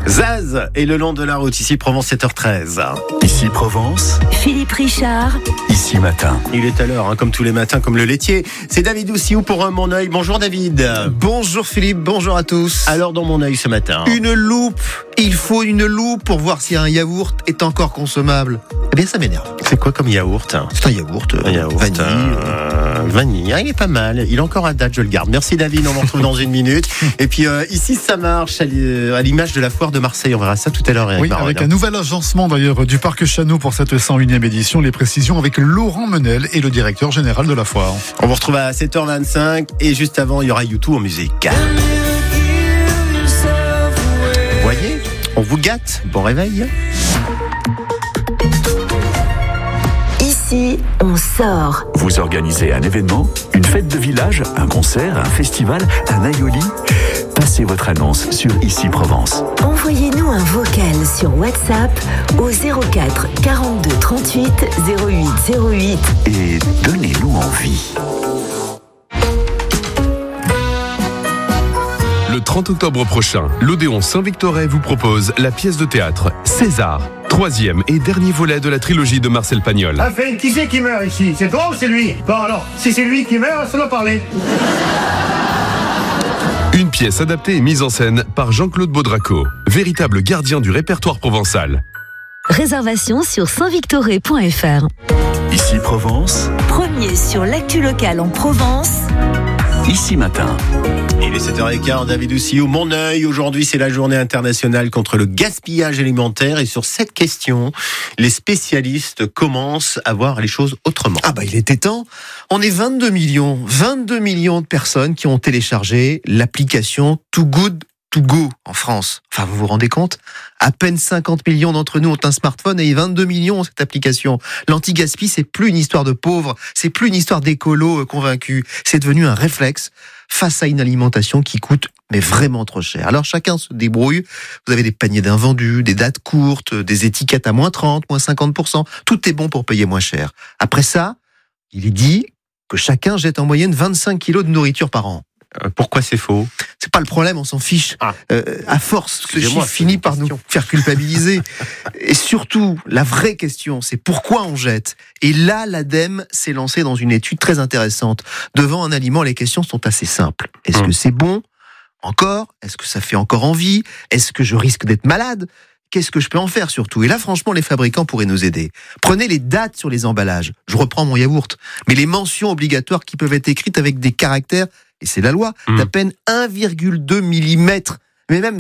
Zaz et le long de la route, ici Provence 7h13. Ici Provence, Philippe Richard. Ici Matin. Il est à l'heure, comme tous les matins, comme le laitier. C'est David Oussiou pour Mon Oeil. Bonjour David. Bonjour Philippe, bonjour à tous. Alors dans Mon Oeil ce matin. Une loupe, il faut une loupe pour voir si un yaourt est encore consommable. Eh bien ça m'énerve. C'est quoi comme yaourt? C'est un yaourt, vanille. Vanille, il est pas mal. Il est encore à date, je le garde. Merci David, on se retrouve dans une minute. Et puis ici ça marche à l'image de la foire de Marseille. On verra ça tout à l'heure. Oui, avec un nouvel agencement d'ailleurs du Parc Chano pour cette 101e édition. Les précisions avec Laurent Menel et le directeur général de la foire. On vous retrouve à 7h25 et juste avant il y aura U2 en musique. Vous voyez, on vous gâte. Bon réveil. Ici, on sort. Vous organisez un événement, une fête de village, un concert, un festival, un aioli. Passez votre annonce sur Ici Provence. Envoyez-nous un vocal sur WhatsApp au 04 42 38 08 08. Et donnez-nous envie. Le 30 octobre prochain, l'Odéon Saint-Victorais vous propose la pièce de théâtre César, troisième et dernier volet de la trilogie de Marcel Pagnol. Enfin, qui c'est qui meurt ici? C'est toi ou c'est lui? Bon alors, si c'est lui qui meurt, ça doit parler. Une pièce adaptée et mise en scène par Jean-Claude Baudraco, véritable gardien du répertoire provençal. Réservation sur saintvictoré.fr. Ici Provence, Premier sur l'actu locale en Provence. Ici Matin. Il est 7h15, David Oussiou, Mon Oeil. Aujourd'hui, c'est la journée internationale contre le gaspillage alimentaire. Et sur cette question, les spécialistes commencent à voir les choses autrement. Ah bah il était temps. On est 22 millions de personnes qui ont téléchargé l'application Too Good To Go en France. Enfin, vous vous rendez compte? À peine 50 millions d'entre nous ont un smartphone et 22 millions ont cette application. L'anti-gaspi, c'est plus une histoire de pauvres, c'est plus une histoire d'écolos convaincus. C'est devenu un réflexe face à une alimentation qui coûte mais vraiment trop cher. Alors chacun se débrouille. Vous avez des paniers d'invendus, des dates courtes, des étiquettes à moins 30, moins 50%. Tout est bon pour payer moins cher. Après ça, il est dit que chacun jette en moyenne 25 kilos de nourriture par an. Pourquoi c'est faux? C'est pas le problème, on s'en fiche. À force, ce chiffre finit par nous faire culpabiliser. Et surtout, la vraie question, c'est pourquoi on jette. Et là, l'ADEME s'est lancé dans une étude très intéressante. Devant un aliment, les questions sont assez simples. Est-ce que c'est bon? Encore? Est-ce que ça fait encore envie? Est-ce que je risque d'être malade? Qu'est-ce que je peux en faire surtout? Et là, franchement, les fabricants pourraient nous aider. Prenez les dates sur les emballages. Je reprends mon yaourt. Mais les mentions obligatoires qui peuvent être écrites avec des caractères, et c'est la loi, d'à peine 1,2 mm, mais même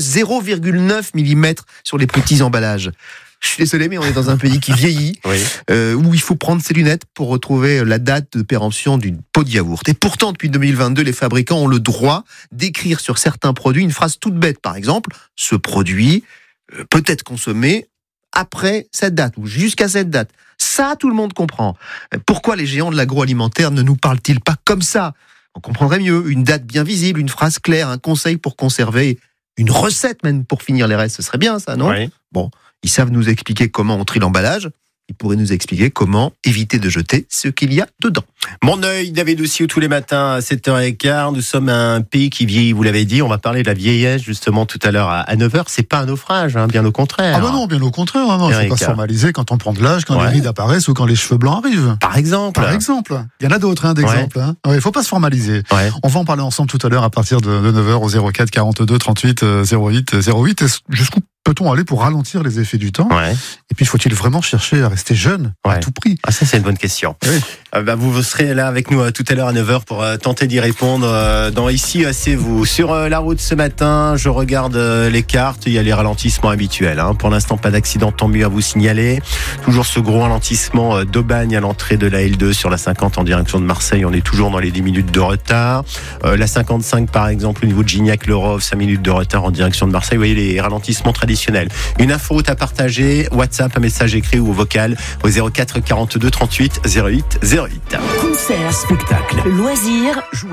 0,9 mm sur les petits emballages. Je suis désolé, mais on est dans un pays qui vieillit, où il faut prendre ses lunettes pour retrouver la date de péremption d'une pot de yaourt. Et pourtant, depuis 2022, les fabricants ont le droit d'écrire sur certains produits une phrase toute bête. Par exemple, ce produit peut être consommé après cette date ou jusqu'à cette date. Ça, tout le monde comprend. Pourquoi les géants de l'agroalimentaire ne nous parlent-ils pas comme ça? On comprendrait mieux une date bien visible, une phrase claire, un conseil pour conserver, une recette même pour finir les restes. Ce serait bien ça, non? Oui. Bon, ils savent nous expliquer comment on trie l'emballage. Ils pourraient nous expliquer comment éviter de jeter ce qu'il y a dedans. Mon Oeil, David Oussiou, tous les matins à 7h15. Nous sommes un pays qui vieillit, vous l'avez dit. On va parler de la vieillesse justement tout à l'heure à 9h. C'est pas un naufrage, bien au contraire. Ah bah non, bien au contraire. Non, il ne faut pas se formaliser quand on prend de l'âge, quand les rides apparaissent ou quand les cheveux blancs arrivent. Par exemple. Il y en a d'autres d'exemples. Il ne faut pas se formaliser. On va en parler ensemble tout à l'heure à partir de 9h au 04 42 38 08 08. Jusqu'où peut-on aller pour ralentir les effets du temps? Et puis, faut-il vraiment chercher à rester jeune à tout prix? Ah, ça, c'est une bonne question. Oui. Vous serez là avec nous tout à l'heure à 9h pour tenter d'y répondre. Dans Ici, c'est vous. Sur la route ce matin, je regarde les cartes. Il y a les ralentissements habituels. Pour l'instant, pas d'accident, tant mieux à vous signaler. Toujours ce gros ralentissement d'Aubagne à l'entrée de la L2 sur la 50 en direction de Marseille. On est toujours dans les 10 minutes de retard. La 55, par exemple, au niveau de Gignac-le-Rove, 5 minutes de retard en direction de Marseille. Vous voyez les ralentissements traditionnels. Une inforoute à partager, WhatsApp, un message écrit ou au vocal au 04 42 38 08 08. Concert, spectacle, loisirs,